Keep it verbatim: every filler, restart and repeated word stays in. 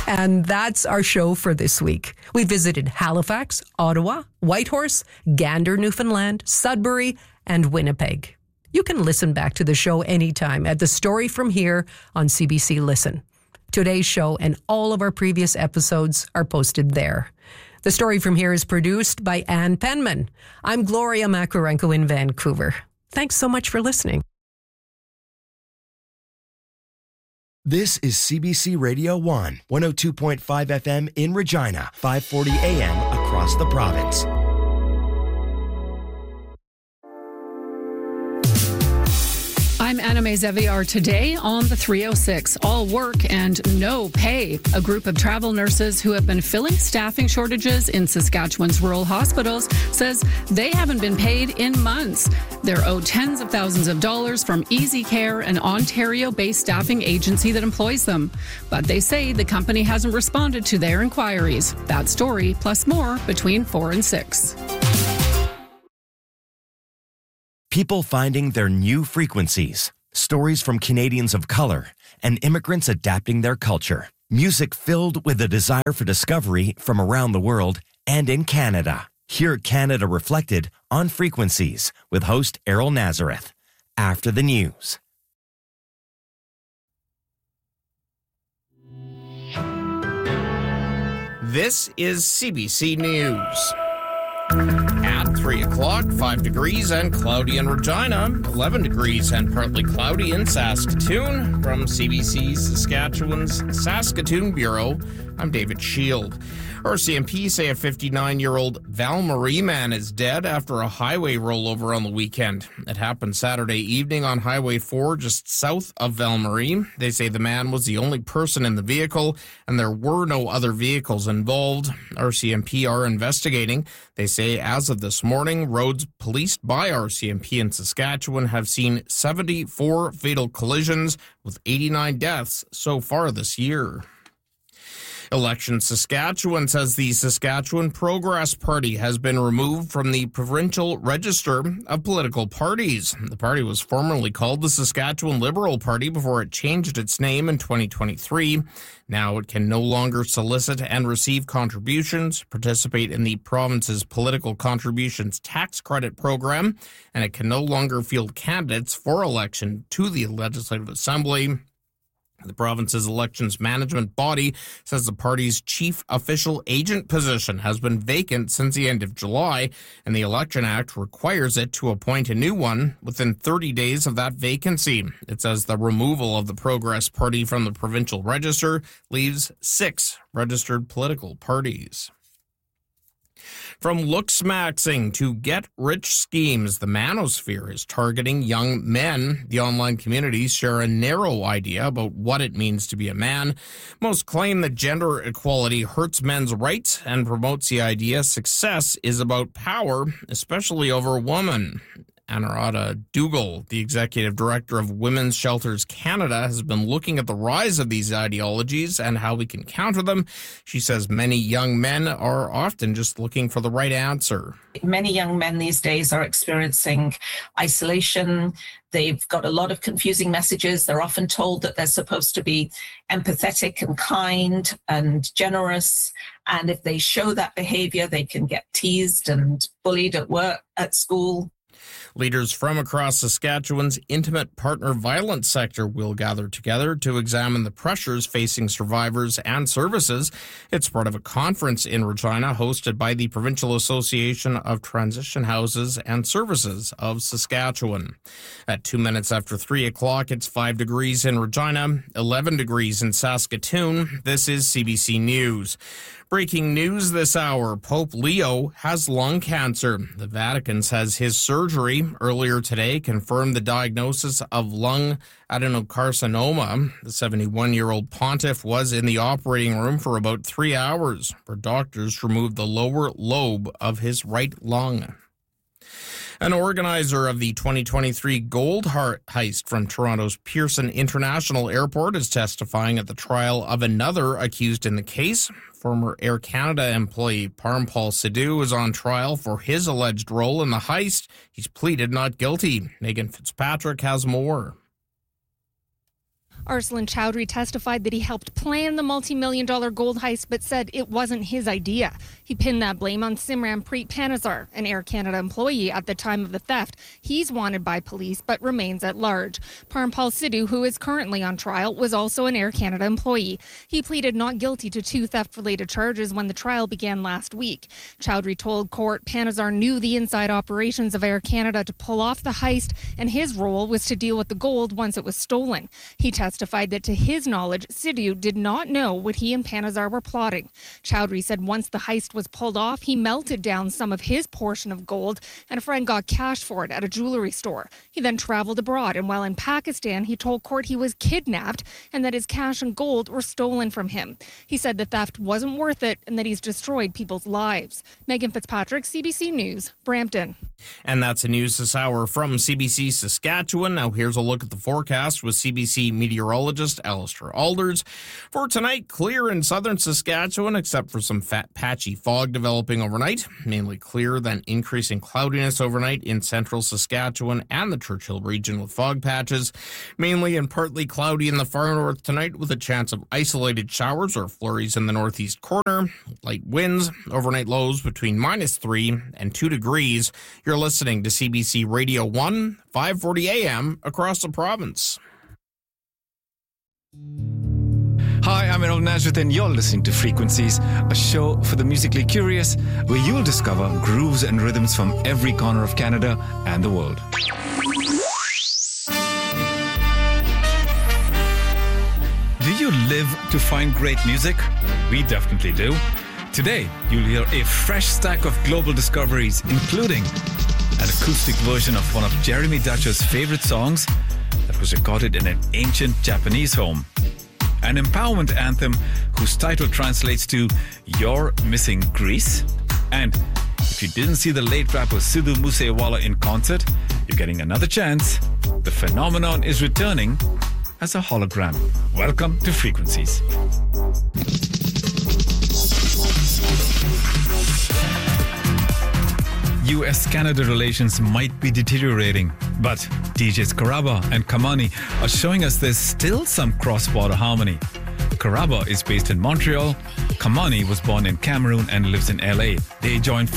And that's our show for this week. We visited Halifax, Ottawa, Whitehorse, Gander, Newfoundland, Sudbury, and Winnipeg. You can listen back to the show anytime at The Story From Here on C B C Listen. Today's show and all of our previous episodes are posted there. The Story From Here is produced by Ann Penman. I'm Gloria Makarenko in Vancouver. Thanks so much for listening. This is C B C Radio one, one oh two point five F M in Regina, five forty A M across the province. I'm Anna Mazeviar. Today on the three oh six, all work and no pay. A group of travel nurses who have been filling staffing shortages in Saskatchewan's rural hospitals says they haven't been paid in months. They're owed tens of thousands of dollars from Easy Care, an Ontario-based staffing agency that employs them. But they say the company hasn't responded to their inquiries. That story, plus more, between four and six. People finding their new frequencies, stories from Canadians of color, and immigrants adapting their culture. Music filled with a desire for discovery from around the world and in Canada. Hear Canada Reflected on Frequencies with host Errol Nazareth. After the news. This is C B C News. At three o'clock, five degrees and cloudy in Regina, eleven degrees and partly cloudy in Saskatoon. From C B C Saskatchewan's Saskatoon Bureau, I'm David Shield. R C M P say a fifty-nine-year-old Val Marie man is dead after a highway rollover on the weekend. It happened Saturday evening on Highway four, just south of Val Marie. They say the man was the only person in the vehicle, and there were no other vehicles involved. R C M P are investigating. They say as of this morning, roads policed by R C M P in Saskatchewan have seen seventy-four fatal collisions, with eighty-nine deaths so far this year. Election Saskatchewan says the Saskatchewan Progress Party has been removed from the provincial register of political parties. The party was formerly called the Saskatchewan Liberal Party before it changed its name in twenty twenty-three. Now it can no longer solicit and receive contributions, participate in the province's political contributions tax credit program, and it can no longer field candidates for election to the Legislative Assembly. The province's elections management body says the party's chief official agent position has been vacant since the end of July, and the Election Act requires it to appoint a new one within thirty days of that vacancy. It says the removal of the Progress Party from the provincial register leaves six registered political parties. From looks-maxing to get-rich schemes, the manosphere is targeting young men. The online communities share a narrow idea about what it means to be a man. Most claim that gender equality hurts men's rights and promotes the idea success is about power, especially over women. Anuradha Dougal, the executive director of Women's Shelters Canada, has been looking at the rise of these ideologies and how we can counter them. She says many young men are often just looking for the right answer. Many young men these days are experiencing isolation. They've got a lot of confusing messages. They're often told that they're supposed to be empathetic and kind and generous. And if they show that behavior, they can get teased and bullied at work, at school. Leaders from across Saskatchewan's intimate partner violence sector will gather together to examine the pressures facing survivors and services. It's part of a conference in Regina hosted by the Provincial Association of Transition Houses and Services of Saskatchewan. At two minutes after three o'clock, it's five degrees in Regina, eleven degrees in Saskatoon. This is C B C News. Breaking news this hour, Pope Leo has lung cancer. The Vatican says his surgery earlier today confirmed the diagnosis of lung adenocarcinoma. The seventy-one-year-old pontiff was in the operating room for about three hours, where doctors removed the lower lobe of his right lung. An organizer of the twenty twenty-three gold heist from Toronto's Pearson International Airport is testifying at the trial of another accused in the case. Former Air Canada employee Parmpal Sidhu is on trial for his alleged role in the heist. He's pleaded not guilty. Megan Fitzpatrick has more. Arslan Chowdhury testified that he helped plan the multi-million dollar gold heist, but said it wasn't his idea. He pinned that blame on Simran Preet Panazar, an Air Canada employee at the time of the theft. He's wanted by police, but remains at large. Parmpal Sidhu, who is currently on trial, was also an Air Canada employee. He pleaded not guilty to two theft-related charges when the trial began last week. Chowdhury told court Panazar knew the inside operations of Air Canada to pull off the heist, and his role was to deal with the gold once it was stolen. He testified that to his knowledge, Sidhu did not know what he and Panazar were plotting. Chowdhury said once the heist was pulled off, he melted down some of his portion of gold, and a friend got cash for it at a jewelry store. He then traveled abroad, and while in Pakistan, he told court he was kidnapped and that his cash and gold were stolen from him. He said the theft wasn't worth it and that he's destroyed people's lives. Megan Fitzpatrick, C B C News, Brampton. And that's the news this hour from C B C Saskatchewan. Now here's a look at the forecast with C B C meteorologist Alistair Alders. For tonight, clear in southern Saskatchewan, except for some fat patchy fog developing overnight. Mainly clear, then increasing cloudiness overnight in central Saskatchewan and the Churchill region with fog patches. Mainly and partly cloudy in the far north tonight with a chance of isolated showers or flurries in the northeast corner. Light winds, overnight lows between minus three and two degrees. You're listening to C B C Radio one, five forty a.m. across the province. Hi, I'm Errol Nazareth and you're listening to Frequencies, a show for the musically curious where you'll discover grooves and rhythms from every corner of Canada and the world. Do you live to find great music? We definitely do. Today, you'll hear a fresh stack of global discoveries, including an acoustic version of one of Jeremy Dutcher's favorite songs that was recorded in an ancient Japanese home, an empowerment anthem whose title translates to You're Missing Greece, and if you didn't see the late rapper Sidhu Moosewala in concert, you're getting another chance. The phenomenon is returning as a hologram. Welcome to Frequencies. U S Canada relations might be deteriorating, but D Js Karaba and Kamani are showing us there's still some cross-border harmony. Karaba is based in Montreal. Kamani was born in Cameroon and lives in L A. They joined